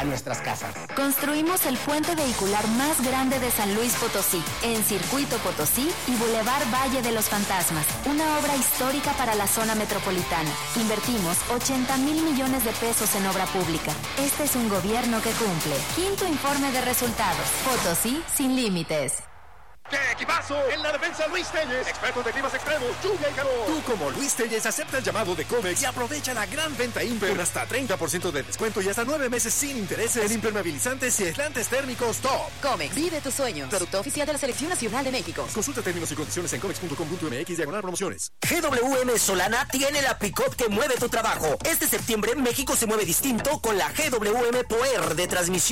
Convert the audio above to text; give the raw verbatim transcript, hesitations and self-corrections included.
a nuestras casas. Construimos el puente vehicular más grande de San Luis Potosí, en Circuito Potosí y Boulevard Valle de los Fantasmas, una obra histórica para la zona metropolitana. Invertimos ochenta mil millones de pesos en obra pública. Este es un gobierno que cumple. Quinto informe de resultados. Potosí sin límites. ¡Qué equipazo! En la defensa, Luis Telles, expertos de climas extremos, lluvia y calor. Tú, como Luis Telles, acepta el llamado de Comex y aprovecha la gran venta Imper con hasta treinta por ciento de descuento y hasta nueve meses sin intereses en impermeabilizantes y aislantes térmicos top. Comex, vive tus sueños. Producto oficial de la Selección Nacional de México. Consulta términos y condiciones en comex punto com punto m x diagonal promociones. G W M Solana tiene la pick-up que mueve tu trabajo. Este septiembre México se mueve distinto con la G W M Power de transmisión